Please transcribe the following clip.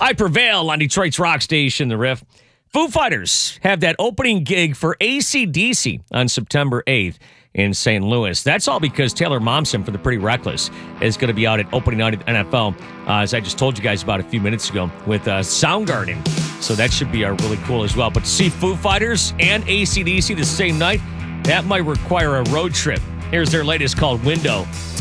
I prevail on Detroit's rock station, The Riff. Foo Fighters have that opening gig for AC/DC on September 8th in St. Louis. That's all because Taylor Momsen for the Pretty Reckless is going to be out at opening night at NFL, as I just told you guys about a few minutes ago, with Soundgarden. So that should be really cool as well. But to see Foo Fighters and AC/DC the same night, that might require a road trip. Here's their latest called Window.